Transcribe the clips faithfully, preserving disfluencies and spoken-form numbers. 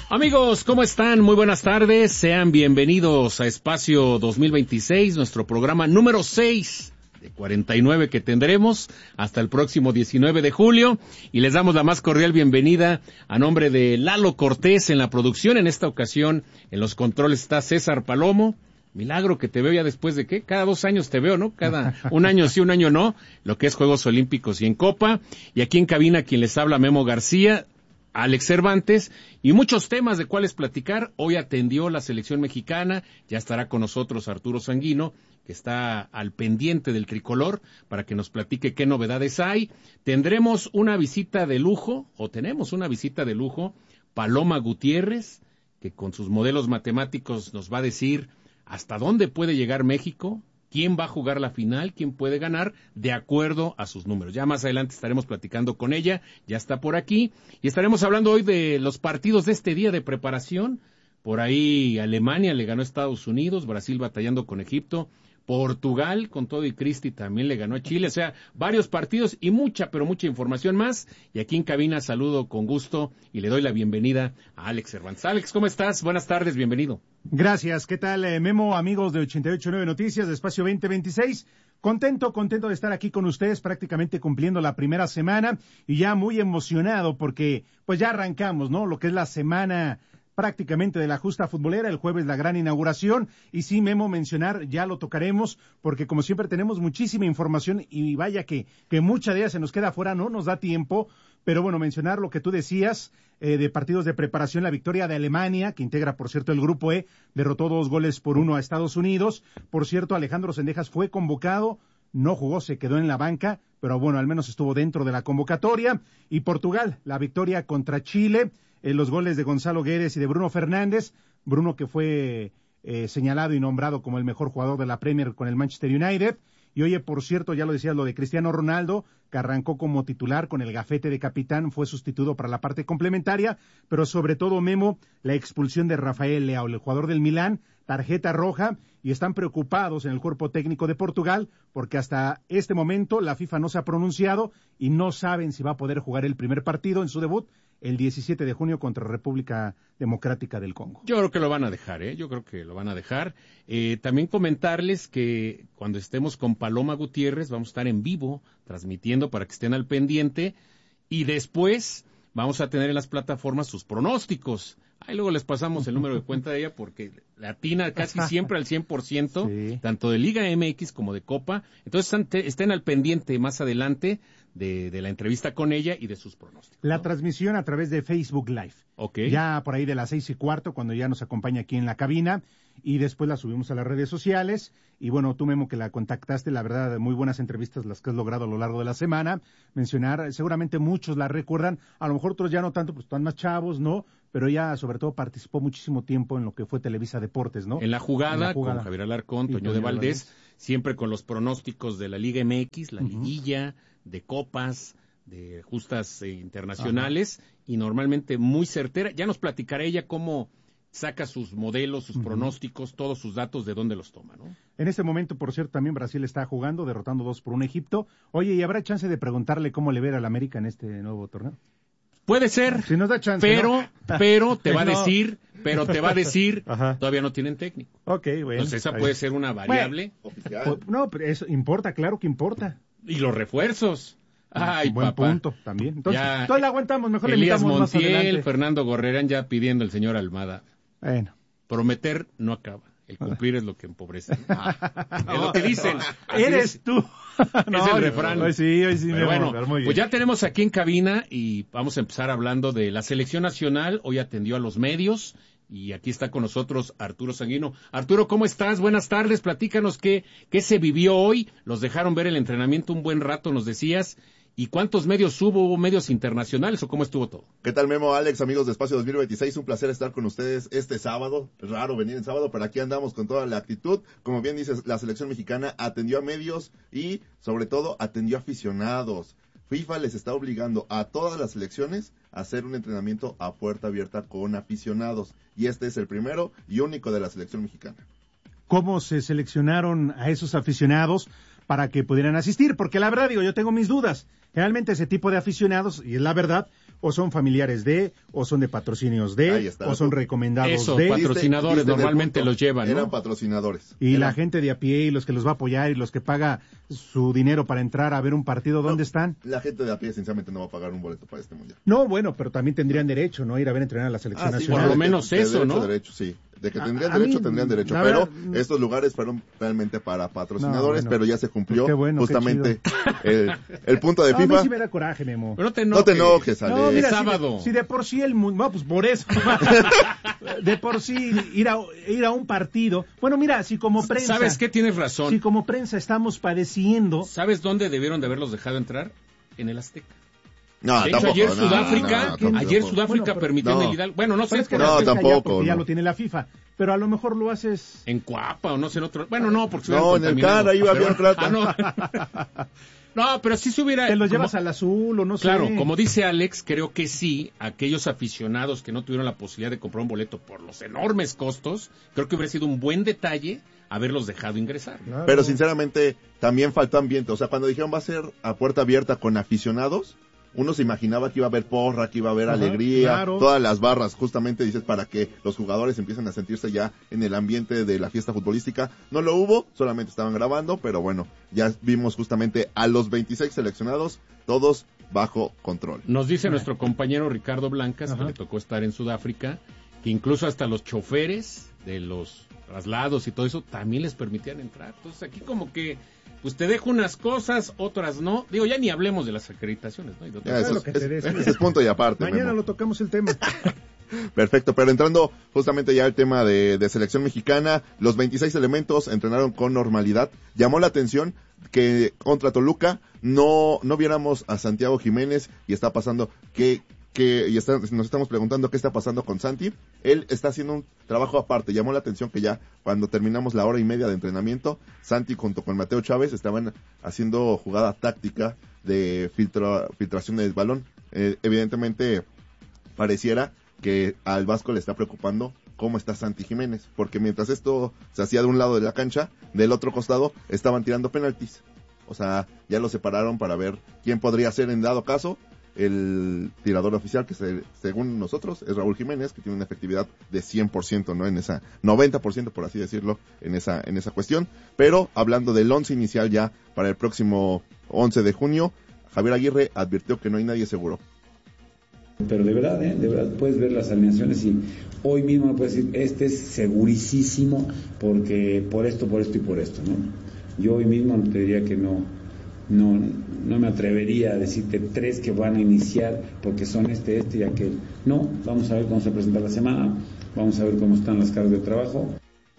Amigos, ¿cómo están? Muy buenas tardes. Sean bienvenidos a Espacio dos mil veintiséis, nuestro programa número seis de cuarenta y nueve que tendremos hasta el próximo diecinueve de julio. Y les damos la más cordial bienvenida a nombre de Lalo Cortés en la producción. En esta ocasión, en los controles está César Palomo. Milagro que te veo ya después de ¿qué? Cada dos años te veo, ¿no? Cada un año sí, un año no. Lo que es Juegos Olímpicos y en Copa. Y aquí en cabina quien les habla, Memo García, Alex Cervantes, y muchos temas de cuáles platicar. Hoy atendió la selección mexicana, ya estará con nosotros Arturo Sanguino, que está al pendiente del tricolor, para que nos platique qué novedades hay. Tendremos una visita de lujo, o tenemos una visita de lujo, Paloma Gutiérrez, que con sus modelos matemáticos nos va a decir hasta dónde puede llegar México, quién va a jugar la final, quién puede ganar, de acuerdo a sus números. Ya más adelante estaremos platicando con ella, ya está por aquí, y estaremos hablando hoy de los partidos de este día de preparación. Por ahí Alemania le ganó a Estados Unidos, Brasil batallando con Egipto, Portugal con todo y Cristi también le ganó a Chile, o sea, varios partidos y mucha, pero mucha información más. Y aquí en cabina saludo con gusto y le doy la bienvenida a Alex Cervantes. Alex, ¿cómo estás? Buenas tardes, bienvenido. Gracias, ¿qué tal, eh, Memo, amigos de ochenta y ocho punto nueve Noticias de Espacio veinte veintiséis? Contento, contento de estar aquí con ustedes, prácticamente cumpliendo la primera semana y ya muy emocionado porque pues ya arrancamos, ¿no? Lo que es la semana prácticamente de la justa futbolera, el jueves la gran inauguración, y sí, Memo, mencionar, ya lo tocaremos, porque como siempre tenemos muchísima información, y vaya que, que mucha de ella se nos queda fuera, no nos da tiempo, pero bueno, mencionar lo que tú decías, eh, de partidos de preparación, la victoria de Alemania, que integra, por cierto, el grupo E, derrotó dos goles por uno a Estados Unidos. Por cierto, Alejandro Zendejas fue convocado, no jugó, se quedó en la banca, pero bueno, al menos estuvo dentro de la convocatoria. Y Portugal, la victoria contra Chile, eh, los goles de Gonzalo Guedes y de Bruno Fernández, Bruno que fue eh, señalado y nombrado como el mejor jugador de la Premier con el Manchester United. Y oye, por cierto, ya lo decías, lo de Cristiano Ronaldo, que arrancó como titular con el gafete de capitán, fue sustituido para la parte complementaria, pero sobre todo, Memo, la expulsión de Rafael Leao, el jugador del Milán, tarjeta roja, y están preocupados en el cuerpo técnico de Portugal, porque hasta este momento la FIFA no se ha pronunciado y no saben si va a poder jugar el primer partido en su debut el diecisiete de junio contra República Democrática del Congo. Yo creo que lo van a dejar, ¿eh? Yo creo que lo van a dejar. Eh, también comentarles que cuando estemos con Paloma Gutiérrez vamos a estar en vivo, transmitiendo para que estén al pendiente, y después vamos a tener en las plataformas sus pronósticos. Ahí luego les pasamos el número de cuenta de ella porque latina casi siempre al cien por ciento, sí, tanto de Liga M X como de Copa. Entonces estén al pendiente más adelante de, de la entrevista con ella y de sus pronósticos, La ¿no? transmisión a través de Facebook Live. Okay. Ya por ahí de las seis y cuarto, cuando ya nos acompaña aquí en la cabina, y después la subimos a las redes sociales. Y bueno, tú, Memo, que la contactaste, la verdad, muy buenas entrevistas las que has logrado a lo largo de la semana. Mencionar, seguramente muchos la recuerdan, a lo mejor otros ya no tanto, pues están más chavos, ¿no? Pero ella, sobre todo, participó muchísimo tiempo en lo que fue Televisa Deportes, ¿no? En la jugada, en la jugada. Con Javier Alarcón, Toño de Valdés, siempre con los pronósticos de la Liga M X, la uh-huh. liguilla, de copas, de justas eh, internacionales, ajá, y normalmente muy certera. Ya nos platicará ella cómo saca sus modelos, sus uh-huh. pronósticos, todos sus datos, de dónde los toma, ¿no? En este momento, por cierto, también Brasil está jugando, derrotando dos por un Egipto. Oye, ¿y habrá chance de preguntarle cómo le ve al América en este nuevo torneo? Puede ser, si nos da chance, pero, ¿no? pero te va a no. decir, pero te va a decir, ajá, todavía no tienen técnico. Ok, bueno. Entonces esa puede ser una variable. Bueno, no, pero eso importa, claro que importa. Y los refuerzos. Ay, buen papá. punto también. Entonces, ya, entonces la aguantamos, mejor Elías le invitamos Montiel, más adelante. Fernando Gorrerán ya pidiendo el señor Almada. Bueno. Prometer no acaba. El cumplir es lo que empobrece. Ah, es lo que dicen. Eres es, tú. No, es el refrán. Hoy sí, hoy sí. Pero bueno, muy bien. Pues ya tenemos aquí en cabina y vamos a empezar hablando de la selección nacional. Hoy atendió a los medios y aquí está con nosotros Arturo Sanguino. Arturo, ¿cómo estás? Buenas tardes. Platícanos qué, qué se vivió hoy. Los dejaron ver el entrenamiento un buen rato, nos decías. ¿Y cuántos medios hubo? ¿Hubo medios internacionales o cómo estuvo todo? ¿Qué tal, Memo, Alex, amigos de Espacio dos mil veintiséis? Un placer estar con ustedes este sábado. Es raro venir en sábado, pero aquí andamos con toda la actitud. Como bien dices, la selección mexicana atendió a medios y, sobre todo, atendió a aficionados. FIFA les está obligando a todas las selecciones a hacer un entrenamiento a puerta abierta con aficionados. Y este es el primero y único de la selección mexicana. ¿Cómo se seleccionaron a esos aficionados para que pudieran asistir? Porque la verdad, digo, yo tengo mis dudas. Generalmente ese tipo de aficionados, y es la verdad, o son familiares de, o son de patrocinios de, o son recomendados Eso, de. patrocinadores Diste- diste normalmente punto. los llevan, ¿no? Eran patrocinadores. Y Eran- la gente de a pie y los que los va a apoyar y los que paga su dinero para entrar a ver un partido, ¿dónde No, están? La gente de a pie, sinceramente, no va a pagar un boleto para este mundial. No, bueno, pero también tendrían derecho, ¿no? Ir a ver entrenar a la selección Ah, sí, nacional. por lo de- menos de eso, derecho, ¿no? Derecho, sí. De que A- tendrían a derecho, mí, tendrían derecho. la Pero verdad, estos lugares fueron realmente para patrocinadores, No, bueno. pero ya se cumplió Pues qué bueno, qué justamente el, el punto de No, a mí FIFA. sí me da coraje, Memo. Pero no te No te enojes. enojes, Ale. No, mira, Es si de- sábado. Si de, por sí el mundo, no, pues por eso. De por sí ir a, ir a un partido. Bueno, mira, si como prensa. ¿Sabes qué? Tienes razón. Si como prensa estamos padeciendo. ¿Sabes dónde debieron de haberlos dejado entrar? En el Azteca. No, De hecho, tampoco, ayer no, Sudáfrica, no, tampoco. ayer Sudáfrica Bueno, pero- permitió no. en el Hidalgo. Bueno, no sé, Pero es que por- No, la Azteca ya tampoco, porque ya no. lo tiene la FIFA. Pero a lo mejor lo haces. en Cuapa o no sé en otro. Bueno, no, porque se No, hubieran en el contaminado. Cara iba Pero- bien rato. Ah, no. No, pero sí se hubiera. Te los como- llevas al azul o no Claro, sé. como dice Alex, creo que sí, aquellos aficionados que no tuvieron la posibilidad de comprar un boleto por los enormes costos, creo que hubiera sido un buen detalle haberlos dejado ingresar. ¿no? Claro. Pero sinceramente, también faltó ambiente. O sea, cuando dijeron va a ser a puerta abierta con aficionados, uno se imaginaba que iba a haber porra, que iba a haber Ajá, alegría, claro. todas las barras, justamente dices, para que los jugadores empiecen a sentirse ya en el ambiente de la fiesta futbolística. No lo hubo, solamente estaban grabando, pero bueno, ya vimos justamente a los veintiséis seleccionados, todos bajo control. Nos dice nuestro compañero Ricardo Blancas, Ajá. que le tocó estar en Sudáfrica, que incluso hasta los choferes de los traslados y todo eso también les permitían entrar. Entonces aquí como que, pues te dejo unas cosas, otras no. Digo, ya ni hablemos de las acreditaciones, ¿no? Y de otras Ya, es eso lo es, que te es- decía. ese es punto y aparte. Mañana Memo. lo tocamos el tema. Perfecto, pero entrando justamente ya al tema de, de selección mexicana, los veintiséis elementos entrenaron con normalidad. Llamó la atención que contra Toluca no no viéramos a Santiago Jiménez y está pasando que que y está, nos estamos preguntando qué está pasando con Santi. Él está haciendo un trabajo aparte. Llamó la atención que ya cuando terminamos la hora y media de entrenamiento, Santi junto con Mateo Chávez estaban haciendo jugada táctica de filtra, filtración del balón. Eh, evidentemente pareciera que al Vasco le está preocupando cómo está Santi Jiménez, porque mientras esto se hacía de un lado de la cancha, del otro costado estaban tirando penaltis. O sea, ya lo separaron para ver quién podría ser en dado caso el tirador oficial, que se, según nosotros es Raúl Jiménez, que tiene una efectividad de cien por ciento, ¿no? En esa, noventa por ciento por así decirlo, en esa, en esa cuestión. Pero hablando del once inicial ya para el próximo once de junio, Javier Aguirre advirtió que no hay nadie seguro. Pero de verdad, ¿eh? De verdad puedes ver las alineaciones y hoy mismo puedes decir, este es segurísimo porque por esto, por esto y por esto, ¿no? Yo hoy mismo te diría que no, no, no me atrevería a decirte tres que van a iniciar porque son este, este y aquel. No, vamos a ver cómo se presenta la semana, vamos a ver cómo están las cargas de trabajo.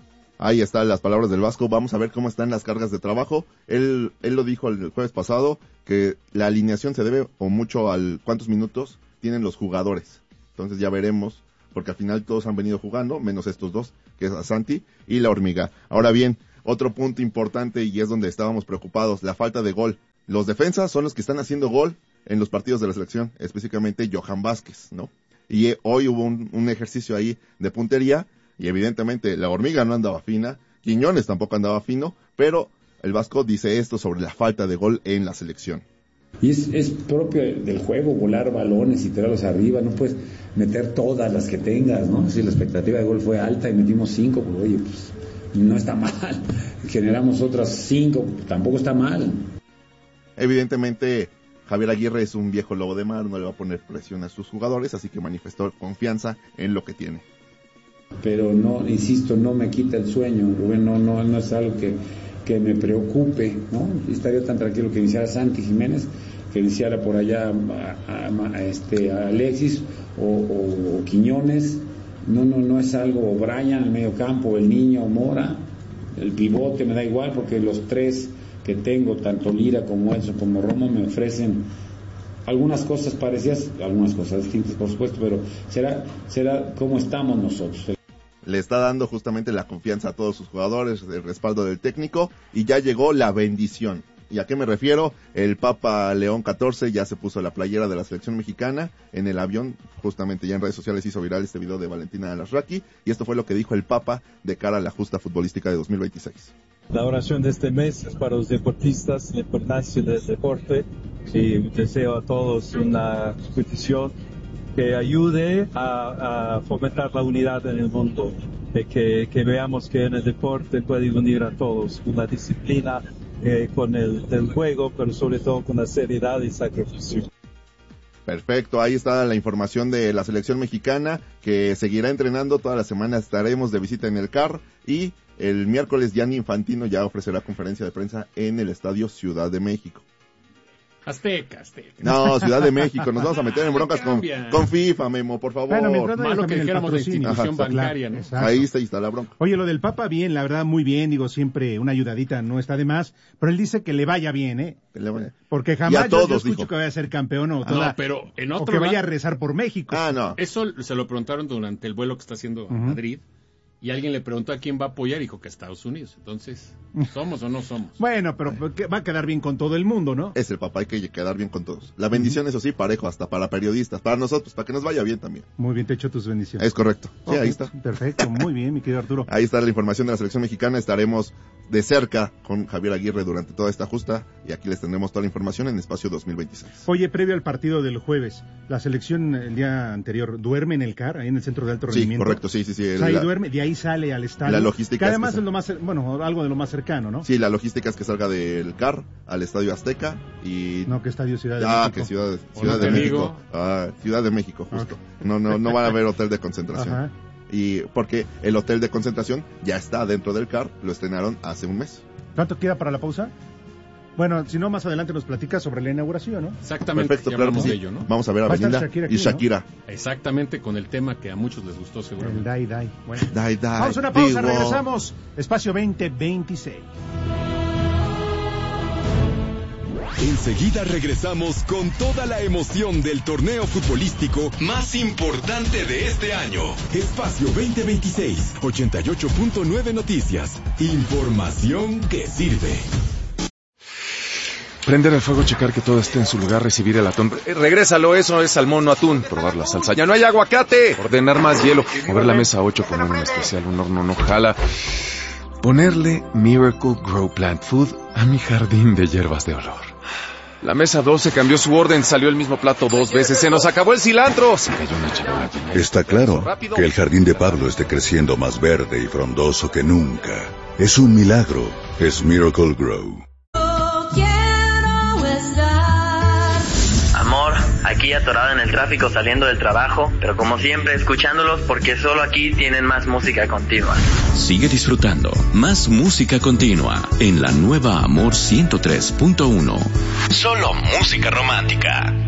Ahí están las palabras del Vasco, vamos a ver cómo están las cargas de trabajo. Él, él lo dijo el jueves pasado, que la alineación se debe o mucho al cuántos minutos tienen los jugadores. Entonces ya veremos, porque al final todos han venido jugando, menos estos dos, que es a Santi y la Hormiga. Ahora bien, otro punto importante y es donde estábamos preocupados, la falta de gol. Los defensas son los que están haciendo gol en los partidos de la selección, específicamente Johan Vázquez, ¿no? Y eh, hoy hubo un, un ejercicio ahí de puntería y evidentemente la Hormiga no andaba fina, Quiñones tampoco andaba fino, pero el Vasco dice esto sobre la falta de gol en la selección. Y es, es propio del juego, volar balones y tirarlos arriba, no puedes meter todas las que tengas, ¿no? Si la expectativa de gol fue alta y metimos cinco, pues oye, pues no está mal. Generamos otras cinco, tampoco está mal. Evidentemente, Javier Aguirre es un viejo lobo de mar, no le va a poner presión a sus jugadores, así que manifestó confianza en lo que tiene. Pero no, insisto, no me quita el sueño, Rubén, no, no, no es algo que, que me preocupe, ¿no? Estaría tan tranquilo que iniciara Santi Jiménez, que iniciara por allá a, a, a, este, a Alexis o, o, o Quiñones. No, no, no es algo, Brian, el medio campo, el niño, Mora, el pivote, me da igual, porque los tres que tengo, tanto Lira como Edson como Romo, me ofrecen algunas cosas parecidas, algunas cosas distintas, por supuesto, pero será, será cómo estamos nosotros. Le está dando justamente la confianza a todos sus jugadores, el respaldo del técnico, y ya llegó la bendición. ¿Y a qué me refiero? El Papa León catorce ya se puso la playera de la selección mexicana en el avión, justamente ya en redes sociales hizo viral este video de Valentina Alasraqui, y esto fue lo que dijo el Papa de cara a la justa futbolística de dos mil veintiséis. La oración de este mes es para los deportistas, la importancia del deporte, y deseo a todos una competición que ayude a, a fomentar la unidad en el mundo, eh, que, que veamos que en el deporte puede unir a todos, con la disciplina, eh, con el, el juego, pero sobre todo con la seriedad y sacrificio. Perfecto, ahí está la información de la selección mexicana, que seguirá entrenando toda la semana. Estaremos de visita en el C A R y el miércoles Gianni Infantino ya ofrecerá conferencia de prensa en el Estadio Ciudad de México. Azteca, Azteca. No, Ciudad de México, nos vamos a meter en broncas con, con FIFA, Memo, por favor. Bueno, mientras no haya Malo que también el dijéramos de patrocinio. institución Ajá, bancaria, ¿no? Exacto. Ahí está, ahí está la bronca. Oye, lo del Papa, bien, la verdad, muy bien, digo, siempre una ayudadita no está de más, pero él dice que le vaya bien, ¿eh? Que le vaya. Porque Y a jamás yo- todos, yo, escucho dijo. que vaya a ser campeón o, Ah, toda- no, pero en o otro que vaya a lado- rezar por México. Ah, no. Eso se lo preguntaron durante el vuelo que está haciendo a Ujú. Madrid, y alguien le preguntó a quién va a apoyar y dijo que Estados Unidos. Entonces, ¿somos o no somos? Bueno, pero que va a quedar bien con todo el mundo, ¿no? Es el papá, hay que quedar bien con todos. La bendición, eso sí, parejo, hasta para periodistas, para nosotros, para que nos vaya bien también. Muy bien, te echo tus bendiciones. Es correcto. Sí, Ok, ahí está. Perfecto, muy bien, mi querido Arturo. Ahí está la información de la selección mexicana. Estaremos de cerca con Javier Aguirre durante toda esta justa y aquí les tendremos toda la información en Espacio dos mil veintiséis. Oye, previo al partido del jueves, la selección el día anterior duerme en el C A R, ahí en el centro de alto Sí, rendimiento. correcto, sí, sí, sí. O sea, ahí La- duerme, de ahí sale al estadio. La logística Que es además que es lo más, cer- bueno, algo de lo más cercano, ¿no? Sí, la logística es que salga del C A R al Estadio Azteca y... No, que Estadio Ciudad de Ah, México. que Ciudad, O Ciudad no de te México. digo. Ah, Ciudad de México, justo. Ok. No, no, no va a haber hotel de concentración. Ajá. Y porque el hotel de concentración ya está dentro del C A R, lo estrenaron hace un mes. ¿Cuánto queda para la pausa? Bueno, si no, más adelante nos platica sobre la inauguración, ¿no? Exactamente, Perfecto, ya claro que hablamos sí. de ello, ¿no? Vamos a ver a Va a estar Belinda Shakira y aquí, ¿no? Shakira. Exactamente con el tema que a muchos les gustó El seguramente. Dai Dai. Bueno. Dai, dai, Vamos a una pausa, digo. regresamos. Espacio veinte veintiséis. Enseguida regresamos con toda la emoción del torneo futbolístico más importante de este año. Espacio veinte veintiséis, ochenta y ocho punto nueve Noticias. Información que sirve. Prender el fuego, checar que todo esté en su lugar, recibir el atún. Eh, regrésalo, eso es salmón, no atún. Probar la salsa. ¡Ya no hay aguacate! Ordenar más hielo. Mover la mesa ocho, poner un especial, un horno no jala. Ponerle Miracle Grow Plant Food a mi jardín de hierbas de olor. La mesa doce cambió su orden, salió el mismo plato dos veces. ¡Se nos acabó el cilantro! Se cayó una charola llena de Está claro rápido. que el jardín de Pablo esté creciendo más verde y frondoso que nunca. Es un milagro. Es Miracle Grow. Amor, aquí atorado en el tráfico saliendo del trabajo, pero como siempre escuchándolos porque solo aquí tienen más música continua. Sigue disfrutando más música continua en la nueva Amor ciento tres punto uno. Solo música romántica.